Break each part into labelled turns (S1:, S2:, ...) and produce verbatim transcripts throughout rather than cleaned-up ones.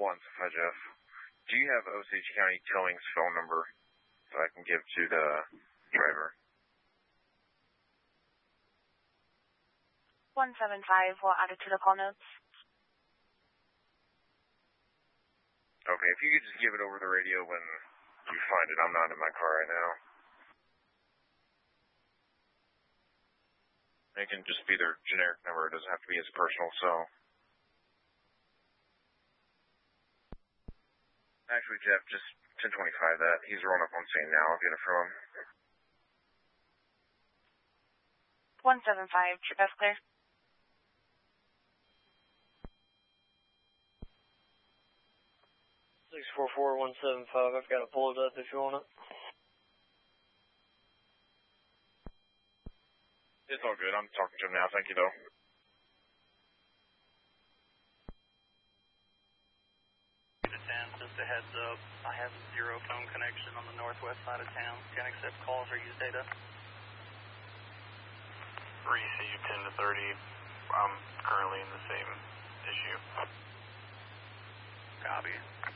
S1: One, hi Jeff. Do you have Osage County Towing's phone number so I can give to the driver?
S2: one seven five, we'll add it to the call notes.
S1: Okay, if you could just give it over the radio when you find it. I'm not in my car right now. It can just be their generic number. It doesn't have to be his personal cell. Actually, Jeff, just ten twenty-five that. He's rolling up on scene now. I'll get it from him.
S2: one seven five, trip F clear.
S3: six four four one seven five, I've got to pull it up if you want it.
S1: It's all good. I'm talking to him now. Thank you, though.
S4: Just a heads up, I have zero phone connection on the northwest side of town. Can't accept calls or use data.
S5: Received ten to thirty. I'm currently in the same issue.
S4: Copy.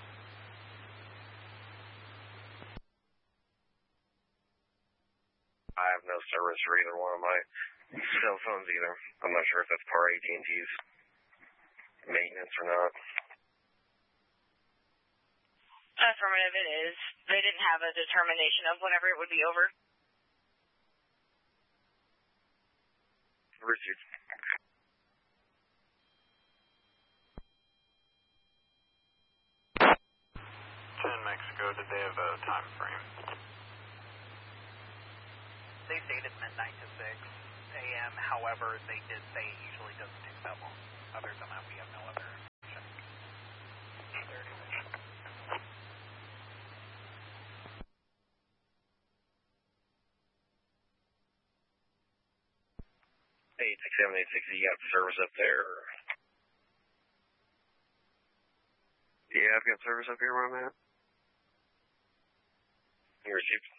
S1: I have no service for either one of my cell phones either. I'm not sure if that's part of A T and T's maintenance or not.
S2: Affirmative, it is. They didn't have a determination of whenever it would be over.
S1: Received.
S5: ten Mexico, did they have a time frame?
S4: They stated midnight to six A M However, they did say it usually doesn't take that long. Other than that, we have no other information.
S1: eight six seven eight six, you got service up there? Yeah, I've got service up here where I'm at. You received.